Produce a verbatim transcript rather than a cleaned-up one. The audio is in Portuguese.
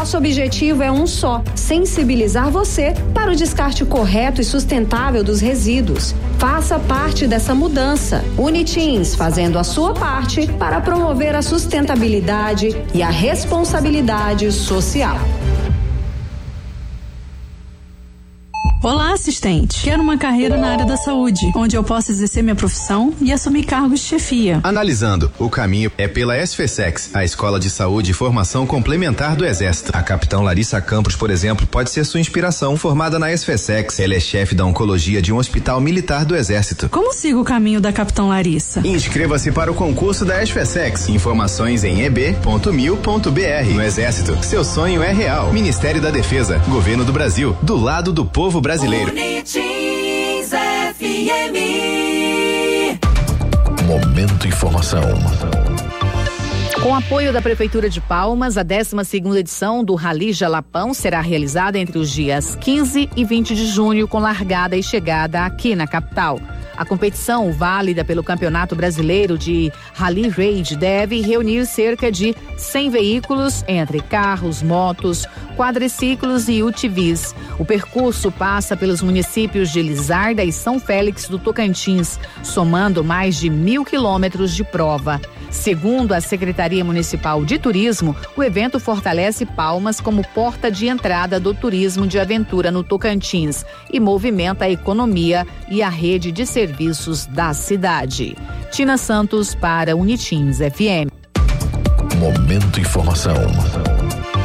Nosso objetivo é um só: sensibilizar você para o descarte correto e sustentável dos resíduos. Faça parte dessa mudança. Uniteens, fazendo a sua parte para promover a sustentabilidade e a responsabilidade social. Olá, assistente. Quero uma carreira na área da saúde, onde eu possa exercer minha profissão e assumir cargos de chefia. Analisando, o caminho é pela SFSEX, a Escola de Saúde e Formação Complementar do Exército. A capitão Larissa Campos, por exemplo, pode ser sua inspiração. Formada na SFSEX, ela é chefe da oncologia de um hospital militar do Exército. Como sigo o caminho da capitão Larissa? Inscreva-se para o concurso da SFSEX. Informações em e b ponto mil ponto b r. No Exército, seu sonho é real. Ministério da Defesa, Governo do Brasil, do lado do povo brasileiro. Uniteens F M. Momento Informação. Com apoio da Prefeitura de Palmas, a décima segunda edição do Rally Jalapão será realizada entre os dias quinze e vinte de junho, com largada e chegada aqui na capital. A competição, válida pelo Campeonato Brasileiro de Rally Raid, deve reunir cerca de cem veículos, entre carros, motos, quadriciclos e U T Vs. O percurso passa pelos municípios de Lizarda e São Félix do Tocantins, somando mais de mil quilômetros de prova. Segundo a Secretaria Municipal de Turismo, o evento fortalece Palmas como porta de entrada do turismo de aventura no Tocantins e movimenta a economia e a rede de serviços da cidade. Tina Santos para Uniteens F M. Momento Informação.